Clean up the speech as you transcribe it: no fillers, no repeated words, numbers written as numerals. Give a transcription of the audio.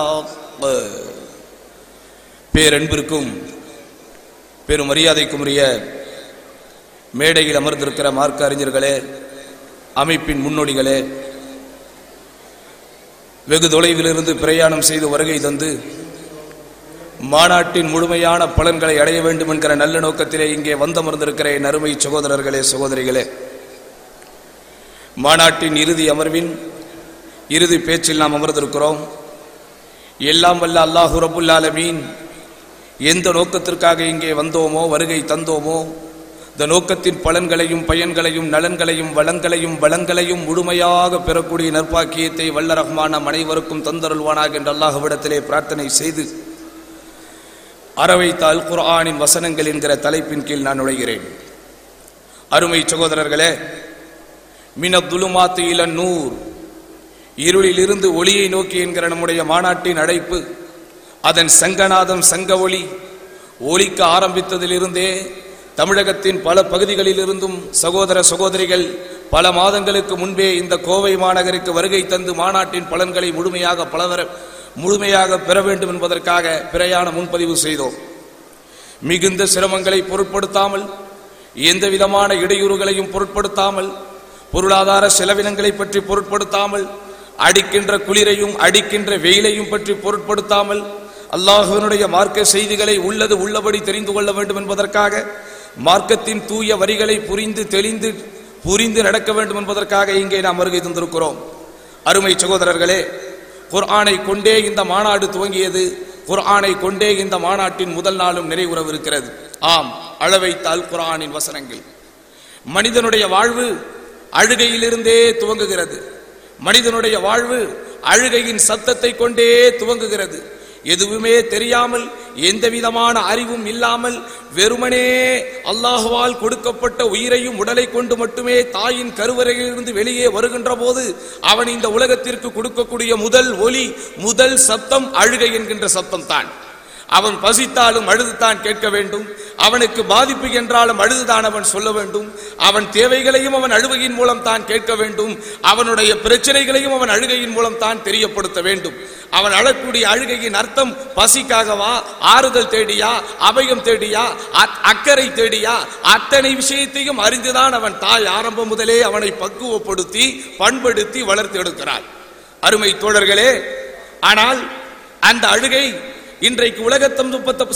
பேரன்பிற்கும் பெரும் மரியாதைக்கும் உரிய மேடையில் அமர்ந்திருக்கிற மார்க்க அறிஞர்களே, அமைப்பின் முன்னோடிகளே, வெகு தொலைவிலிருந்து பிரயாணம் செய்து வருகை தந்து மாநாட்டின் முழுமையான பலன்களை அடைய வேண்டும் என்கிற நல்ல நோக்கத்திலே இங்கே வந்தமர்ந்திருக்கிற என் அருமை சகோதரர்களே, சகோதரிகளே, மாநாட்டின் இறுதி அமர்வின் இறுதி பேச்சில் நாம் அமர்ந்திருக்கிறோம். எல்லாம் வல்ல அல்லாஹு ரப்புல் ஆலமீன் எந்த நோக்கத்திற்காக இங்கே வந்தோமோ, வருகை தந்தோமோ, இந்த நோக்கத்தின் பலன்களையும் பயன்களையும் நலன்களையும் வளங்களையும் முழுமையாக பெறக்கூடிய நற்பாக்கியத்தை வல்ல ரஹ்மான் நம் அனைவருக்கும் தந்தருள்வானாக என்று அல்லாஹ்விடத்திலே பிரார்த்தனை செய்து அரவைத்த அல் குர்ஆனின் வசனங்கள் என்கிற தலைப்பின் கீழ் நான் நுழைகிறேன். அருமை சகோதரர்களே, மினத்துலுமாத்து இலன் நூர், இருளிலிருந்து ஒளியை நோக்கி என்கிற நம்முடைய மாநாட்டின் அழைப்பு, அதன் சங்கநாதம் சங்க ஒளி ஒலிக்க ஆரம்பித்ததிலிருந்தே தமிழகத்தின் பல பகுதிகளில் இருந்தும் சகோதர சகோதரிகள் பல மாதங்களுக்கு முன்பே இந்த கோவை மாநகருக்கு வருகை தந்து மாநாட்டின் பலன்களை முழுமையாக பெற வேண்டும் என்பதற்காக பிரயாண முன்பதிவு செய்தோம். மிகுந்த சிரமங்களை பொருட்படுத்தாமல், எந்த விதமான இடையூறுகளையும் பொருட்படுத்தாமல், பொருளாதார செலவினங்களை பற்றி பொருட்படுத்தாமல், அடிக்கின்ற குளிரையும் அடிக்கின்ற வெயிலையும் பற்றி பொருட்படுத்தாமல், அல்லாஹ்வினுடைய மார்க்க செய்திகளை உள்ளது உள்ளபடி தெரிந்து கொள்ள வேண்டும் என்பதற்காக, மார்க்கத்தின் தூய வரிகளை புரிந்து நடக்க வேண்டும் என்பதற்காக இங்கே நாம் வருகை தந்திருக்கிறோம். அருமை சகோதரர்களே, குர்ஆனை கொண்டே இந்த மாநாடு துவங்கியது. குர்ஆனை கொண்டே இந்த மாநாட்டின் முதல் நாளும் நிறைவுறவிருக்கிறது. ஆம், அளவைத்த அல் குர்ஆனின் வசனங்கள். மனிதனுடைய வாழ்வு அழுகையிலிருந்தே துவங்குகிறது. மனிதனுடைய வாழ்வு அழுகையின் சத்தத்தை கொண்டே துவங்குகிறது. எதுவுமே தெரியாமல், எந்த விதமான அறிவும் இல்லாமல், வெறுமனே அல்லாஹ்வால் கொடுக்கப்பட்ட உயிரையும் உடலை கொண்டு மட்டுமே தாயின் கருவறையிலிருந்து வெளியே வருகின்ற போது அவன் இந்த உலகத்திற்கு கொடுக்கக்கூடிய முதல் ஒலி, முதல் சத்தம் அழுகை என்கின்ற சத்தம் தான். அவன் பசித்தாலும் அழுதுதான் கேட்க வேண்டும். அவனுக்கு பாதிப்பு என்றாலும் அழுதுதான் அவன் சொல்ல வேண்டும். அவன் தேவைகளையும் அவன் அழுகையின் மூலம் தான் கேட்க வேண்டும். அவனுடைய பிரச்சனைகளையும் அவன் அழுகையின் மூலம் தான் தெரியப்படுத்த வேண்டும். அவன் அழக்கூடிய அழுகையின் அர்த்தம் பசிக்காகவா, ஆறுதல் தேடியா, அபயம் தேடியா, அக்கறை தேடியா, அத்தனை விஷயத்தையும் அறிந்துதான் அவன் தாய் ஆரம்பம் முதலே அவனை பக்குவப்படுத்தி பண்படுத்தி வளர்த்து எடுக்கிறார். அருமை தோழர்களே, ஆனால் அந்த அழுகை இன்றைக்கு உலகத்தம்